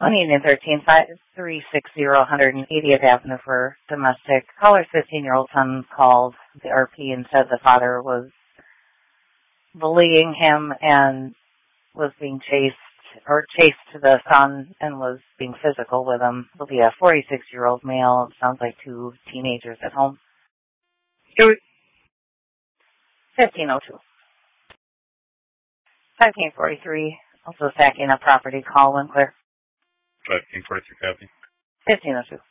One evening, 13-5360 180th Avenue for domestic. Caller's 15-year-old son called the RP and said the father was bullying him and was being chased the son and was being physical with him. It'll be a 46-year-old male. It sounds like two teenagers at home. 1502. 1543. Also stacking a property. Call when clear. 1543 copy. 1502.